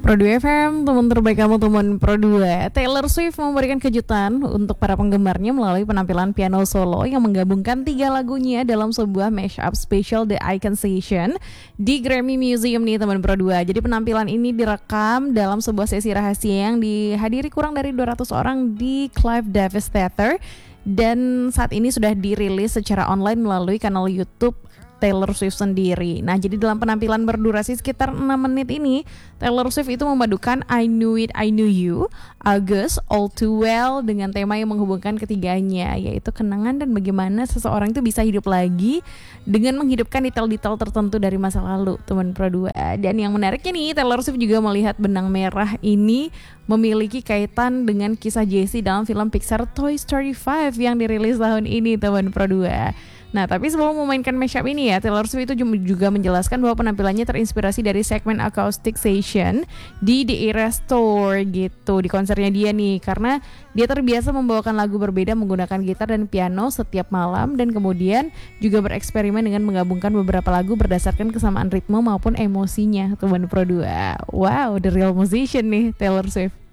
Pro 2 FM, teman terbaik kamu, teman Pro 2. Taylor Swift memberikan kejutan untuk para penggemarnya melalui penampilan piano solo yang menggabungkan 3 lagunya dalam sebuah mashup special The Icon Session di Grammy Museum nih teman Pro 2. Jadi penampilan ini direkam dalam sebuah sesi rahasia yang dihadiri kurang dari 200 orang di Clive Davis Theater dan saat ini sudah dirilis secara online melalui kanal YouTube Taylor Swift sendiri. Nah, jadi dalam penampilan berdurasi sekitar 6 menit ini, Taylor Swift itu memadukan I Knew It, I Knew You, August, All Too Well dengan tema yang menghubungkan ketiganya, yaitu kenangan dan bagaimana seseorang itu bisa hidup lagi dengan menghidupkan detail-detail tertentu dari masa lalu, teman Pro 2. Dan yang menariknya nih, Taylor Swift juga melihat benang merah ini memiliki kaitan dengan kisah Jessie dalam film Pixar Toy Story 5 yang dirilis tahun ini, teman Pro 2. Nah, tapi sebelum memainkan mashup ini ya, Taylor Swift itu juga menjelaskan bahwa penampilannya terinspirasi dari segmen acoustic session di The Eras Tour gitu, di konsernya dia nih, karena dia terbiasa membawakan lagu berbeda menggunakan gitar dan piano setiap malam dan kemudian juga bereksperimen dengan menggabungkan beberapa lagu berdasarkan kesamaan ritme maupun emosinya, teman Pro 2. Wow, the real musician nih Taylor Swift.